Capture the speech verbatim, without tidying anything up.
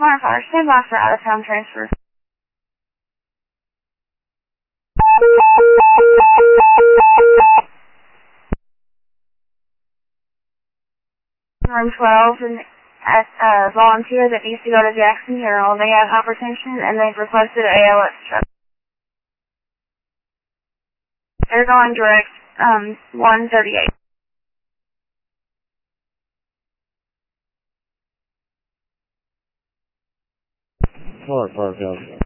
Modifier, stand by for out-of-town transfer. Room twelve, and at a volunteer that needs to go to Jackson General. They have hypertension and they've requested A L S truck. They're going direct, um, one thirty-eight. Clark Park House.